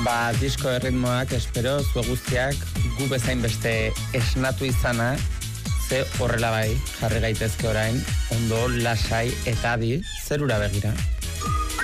Disko erritmoak espero zue guztiak gu bezain beste esnatu izana, ze horrela bai jarri gaitezke orain, ondo, lasai eta adi zerura begira.